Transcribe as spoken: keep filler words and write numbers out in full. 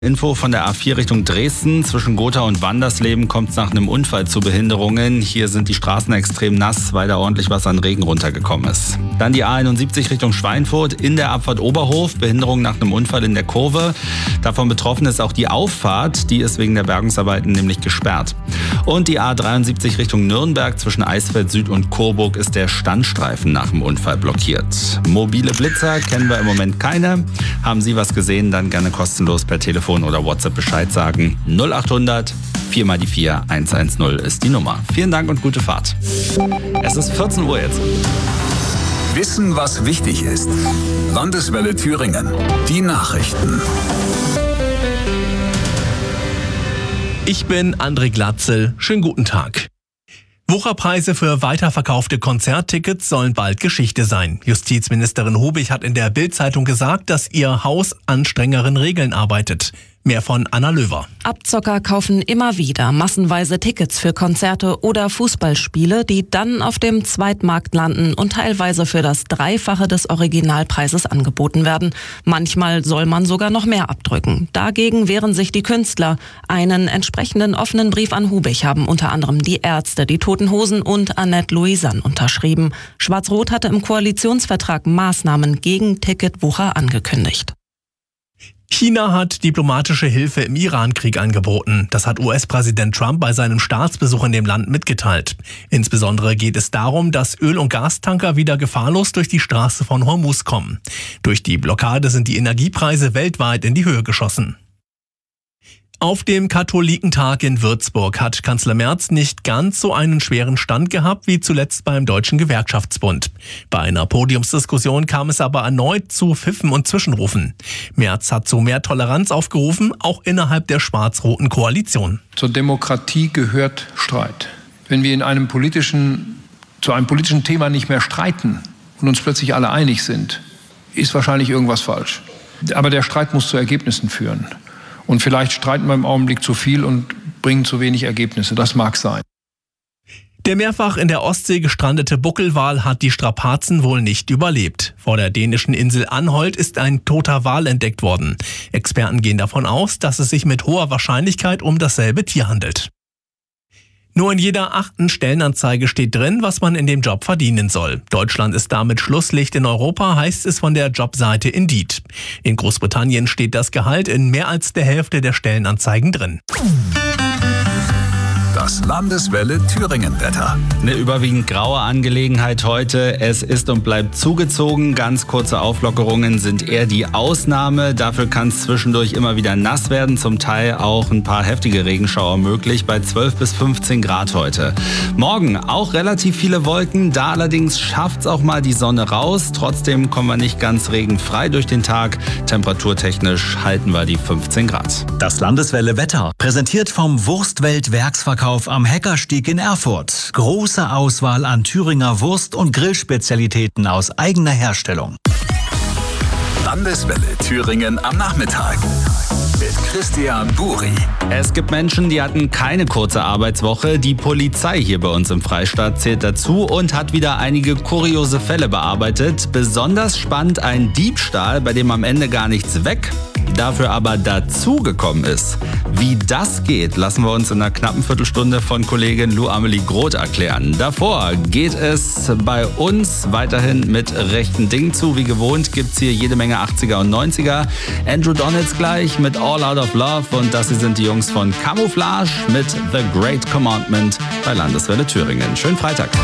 Info von der A vier Richtung Dresden. Zwischen Gotha und Wandersleben kommt es nach einem Unfall zu Behinderungen. Hier sind die Straßen extrem nass, weil da ordentlich was an Regen runtergekommen ist. Dann die A einundsiebzig Richtung Schweinfurt in der Abfahrt Oberhof. Behinderung nach einem Unfall in der Kurve. Davon betroffen ist auch die Auffahrt. Die ist wegen der Bergungsarbeiten nämlich gesperrt. Und die A dreiundsiebzig Richtung Nürnberg zwischen Eisfeld Süd und Coburg ist der Standstreifen nach dem Unfall blockiert. Mobile Blitzer kennen wir im Moment keine. Haben Sie was gesehen, dann gerne kostenlos per Telefon oder WhatsApp Bescheid sagen. null achthundert vier mal die vier eins eins null ist die Nummer. Vielen Dank und gute Fahrt. Es ist vierzehn Uhr jetzt. Wissen, was wichtig ist. Landeswelle Thüringen. Die Nachrichten. Ich bin André Glatzel. Schönen guten Tag. Wucherpreise für weiterverkaufte Konzerttickets sollen bald Geschichte sein. Justizministerin Hubig hat in der Bild-Zeitung gesagt, dass ihr Haus an strengeren Regeln arbeitet. Mehr von Anna Löwer. Abzocker kaufen immer wieder massenweise Tickets für Konzerte oder Fußballspiele, die dann auf dem Zweitmarkt landen und teilweise für das Dreifache des Originalpreises angeboten werden. Manchmal soll man sogar noch mehr abdrücken. Dagegen wehren sich die Künstler. Einen entsprechenden offenen Brief an Hubig haben unter anderem die Ärzte, die Toten Hosen und Annette Louisanne unterschrieben. Schwarz-Rot hatte im Koalitionsvertrag Maßnahmen gegen Ticketwucher angekündigt. China hat diplomatische Hilfe im Iran-Krieg angeboten. Das hat U S-Präsident Trump bei seinem Staatsbesuch in dem Land mitgeteilt. Insbesondere geht es darum, dass Öl- und Gastanker wieder gefahrlos durch die Straße von Hormuz kommen. Durch die Blockade sind die Energiepreise weltweit in die Höhe geschossen. Auf dem Katholikentag in Würzburg hat Kanzler Merz nicht ganz so einen schweren Stand gehabt wie zuletzt beim Deutschen Gewerkschaftsbund. Bei einer Podiumsdiskussion kam es aber erneut zu Pfiffen und Zwischenrufen. Merz hat zu mehr Toleranz aufgerufen, auch innerhalb der schwarz-roten Koalition. Zur Demokratie gehört Streit. Wenn wir in einem politischen, zu einem politischen Thema nicht mehr streiten und uns plötzlich alle einig sind, ist wahrscheinlich irgendwas falsch. Aber der Streit muss zu Ergebnissen führen. Und vielleicht streiten wir im Augenblick zu viel und bringen zu wenig Ergebnisse. Das mag sein. Der mehrfach in der Ostsee gestrandete Buckelwal hat die Strapazen wohl nicht überlebt. Vor der dänischen Insel Anholt ist ein toter Wal entdeckt worden. Experten gehen davon aus, dass es sich mit hoher Wahrscheinlichkeit um dasselbe Tier handelt. Nur in jeder achten Stellenanzeige steht drin, was man in dem Job verdienen soll. Deutschland ist damit Schlusslicht in Europa, heißt es von der Jobseite Indeed. In Großbritannien steht das Gehalt in mehr als der Hälfte der Stellenanzeigen drin. Das Landeswelle Thüringen-Wetter. Eine überwiegend graue Angelegenheit heute. Es ist und bleibt zugezogen. Ganz kurze Auflockerungen sind eher die Ausnahme. Dafür kann es zwischendurch immer wieder nass werden. Zum Teil auch ein paar heftige Regenschauer möglich bei zwölf bis fünfzehn Grad heute. Morgen auch relativ viele Wolken. Da allerdings schafft es auch mal die Sonne raus. Trotzdem kommen wir nicht ganz regenfrei durch den Tag. Temperaturtechnisch halten wir die fünfzehn Grad. Das Landeswelle Wetter präsentiert vom Wurstwelt Werksverkauf am Heckerstieg in Erfurt. Große Auswahl an Thüringer Wurst- und Grillspezialitäten aus eigener Herstellung. Landeswelle Thüringen am Nachmittag. Mit Christian Buri. Es gibt Menschen, die hatten keine kurze Arbeitswoche. Die Polizei hier bei uns im Freistaat zählt dazu und hat wieder einige kuriose Fälle bearbeitet. Besonders spannend ein Diebstahl, bei dem am Ende gar nichts weg, dafür aber dazugekommen ist. Wie das geht, lassen wir uns in einer knappen Viertelstunde von Kollegin Lou Amelie Groth erklären. Davor geht es bei uns weiterhin mit rechten Dingen zu. Wie gewohnt gibt's hier jede Menge achtziger und neunziger. Andrew Donalds gleich mit All Out of Love und das hier sind die Jungs von Camouflage mit The Great Commandment bei Landeswelle Thüringen. Schönen Freitag.